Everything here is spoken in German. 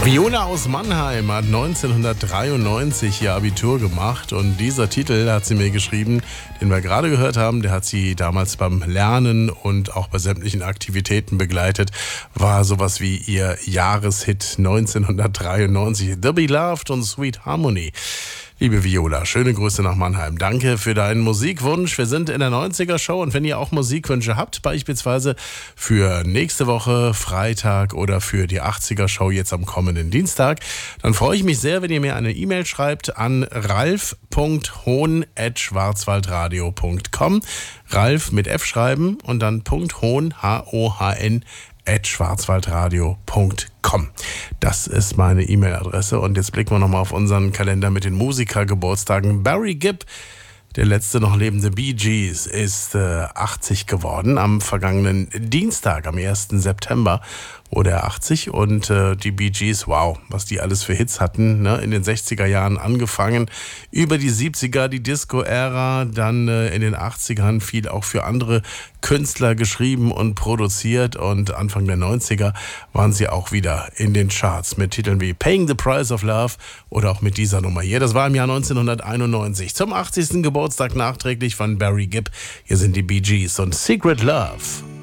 Viola aus Mannheim hat 1993 ihr Abitur gemacht und dieser Titel hat sie mir geschrieben, den wir gerade gehört haben, der hat sie damals beim Lernen und auch bei sämtlichen Aktivitäten begleitet, war sowas wie ihr Jahreshit 1993, The Beloved und Sweet Harmony. Liebe Viola, schöne Grüße nach Mannheim. Danke für deinen Musikwunsch. Wir sind in der 90er-Show und wenn ihr auch Musikwünsche habt, beispielsweise für nächste Woche Freitag oder für die 80er-Show jetzt am kommenden Dienstag, dann freue ich mich sehr, wenn ihr mir eine E-Mail schreibt an ralf.hohn@schwarzwaldradio.com. Ralf mit F schreiben und dann .hohn, H-O-H-N, @schwarzwaldradio.com. Das ist meine E-Mail-Adresse und jetzt blicken wir nochmal auf unseren Kalender mit den Musikergeburtstagen. Barry Gibb, der letzte noch lebende Bee Gees, ist 80 geworden. Am vergangenen Dienstag, am 1. September, wurde er 80 und die Bee Gees, wow, was die alles für Hits hatten, ne? In den 60er Jahren angefangen, über die 70er, die Disco-Ära, dann in den 80ern viel auch für andere Künstler geschrieben und produziert und Anfang der 90er waren sie auch wieder in den Charts mit Titeln wie Paying the Price of Love oder auch mit dieser Nummer hier. Das war im Jahr 1991. Zum 80. Geburtstag nachträglich von Barry Gibb. Hier sind die Bee Gees und Secret Love.